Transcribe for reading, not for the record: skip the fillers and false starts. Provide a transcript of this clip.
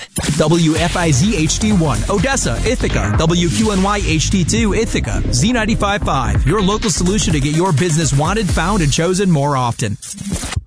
WFIZ HD1, Odessa, Ithaca. WQNY HD2, Ithaca. Z95.5, your local solution to get your business wanted, found, and chosen more often.